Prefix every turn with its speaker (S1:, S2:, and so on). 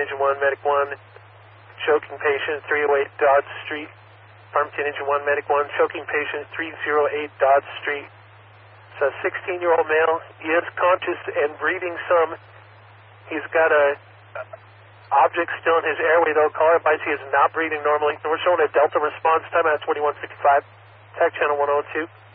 S1: Engine 1, Medic 1, choking patient 308 Dodge Street. Farmington Engine 1, Medic 1, choking patient 308 Dodge Street. It's a 16-year-old male. He is conscious and breathing some. He's got a object still in his airway, though. Caller advice he is not breathing normally. And we're showing a Delta response time at 2155. Tag channel 102.